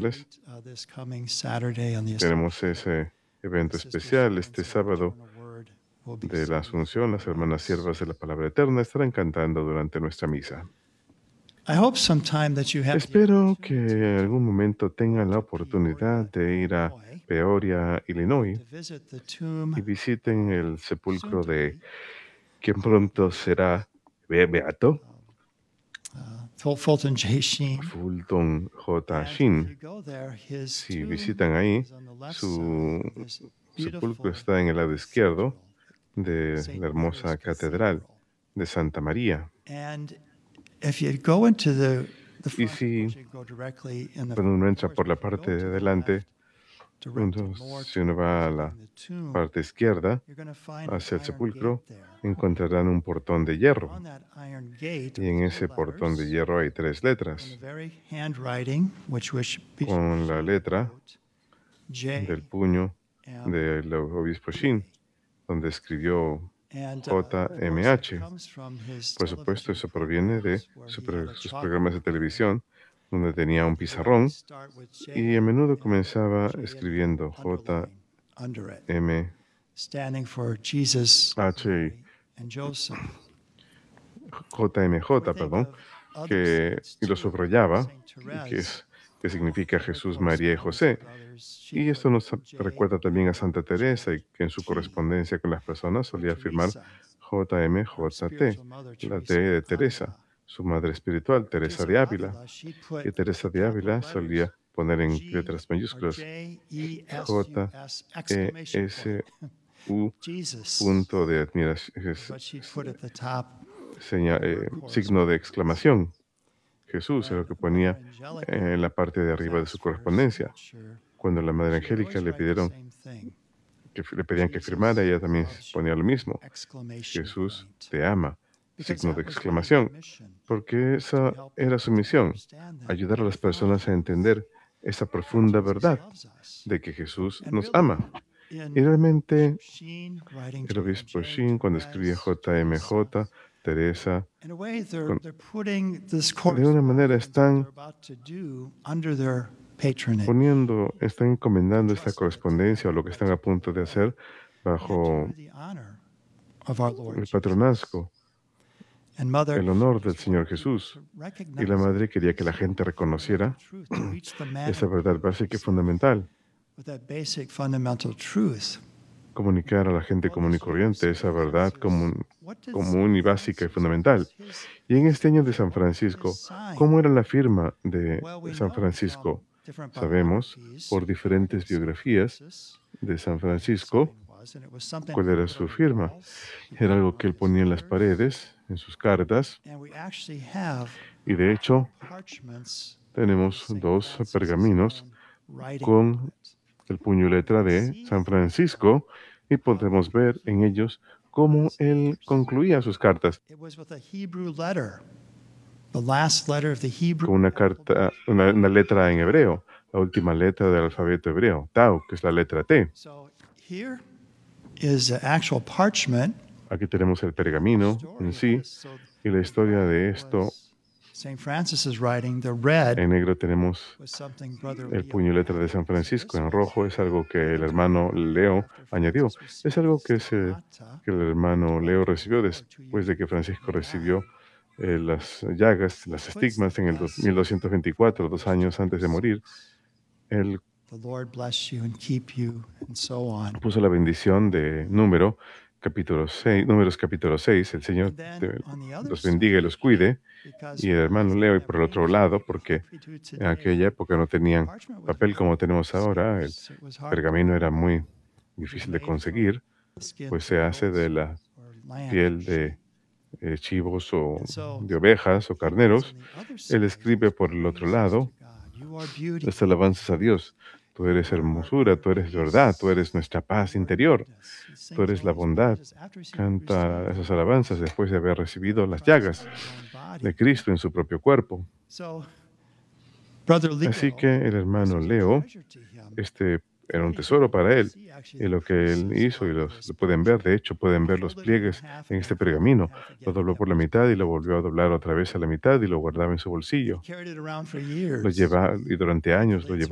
recordarles, tenemos ese evento especial este sábado de la Asunción. Las hermanas siervas de la Palabra Eterna estarán cantando durante nuestra misa. Espero que en algún momento tengan la oportunidad de ir a Peoria, Illinois, y visiten el sepulcro de quien pronto será beato, Fulton J. Sheen. Fulton J. Sheen. Si visitan ahí, su sepulcro está en el lado izquierdo de la hermosa catedral de Santa María. Y si cuando uno entra por la parte de adelante, si uno va a la parte izquierda, hacia el sepulcro, encontrarán un portón de hierro. Y en ese portón de hierro hay 3 letras, con la letra del puño del obispo Sheen, donde escribió JMH. Por supuesto, eso proviene de sus programas de televisión, donde tenía un pizarrón y a menudo comenzaba escribiendo JMH, y lo subrayaba, que significa Jesús, María y José. Y esto nos recuerda también a Santa Teresa, y que en su correspondencia con las personas solía firmar JMJT, la T de Teresa, su madre espiritual, Teresa de Ávila. Y Teresa de Ávila solía poner en letras mayúsculas JESU, punto de admiración, signo de exclamación. Jesús es lo que ponía en la parte de arriba de su correspondencia. Cuando la Madre Angélica le pedían que firmara, ella también ponía lo mismo. Jesús te ama, signo de exclamación. Porque esa era su misión, ayudar a las personas a entender esa profunda verdad de que Jesús nos ama. Y realmente el obispo Sheen, cuando escribía JMJ, Teresa, de una manera están encomendando esta correspondencia o lo que están a punto de hacer bajo el patronazgo, el honor del Señor Jesús. Y la Madre quería que la gente reconociera esa verdad básica y fundamental. Comunicar a la gente común y corriente esa verdad común y básica y fundamental. Y en este año de San Francisco, ¿cómo era la firma de San Francisco? Sabemos, por diferentes biografías de San Francisco, cuál era su firma. Era algo que él ponía en las paredes, en sus cartas. Y de hecho, tenemos 2 pergaminos con el puño y letra de San Francisco, y podemos ver en ellos cómo él concluía sus cartas. Con una letra en hebreo, la última letra del alfabeto hebreo, Tau, que es la letra T. Aquí tenemos el pergamino en sí, y la historia de esto. En negro tenemos el puño y letra de San Francisco. En rojo es algo que el hermano Leo añadió. Es algo que el hermano Leo recibió después de que Francisco recibió las llagas, las estigmas en el 1224, 2 años antes de morir. Él puso la bendición de Números capítulo 6, el Señor los bendiga y los cuide. Y el hermano Leo, y por el otro lado, porque en aquella época no tenían papel como tenemos ahora, el pergamino era muy difícil de conseguir, pues se hace de la piel de chivos o de ovejas o carneros. Él escribe por el otro lado las alabanzas a Dios. Tú eres hermosura, tú eres verdad, tú eres nuestra paz interior, tú eres la bondad. Canta esas alabanzas después de haber recibido las llagas de Cristo en su propio cuerpo. Así que el hermano Leo, era un tesoro para él, y lo que él hizo, y lo pueden ver, de hecho pueden ver los pliegues en este pergamino, lo dobló por la mitad y lo volvió a doblar otra vez a la mitad y lo guardaba en su bolsillo. Y durante años lo llevaba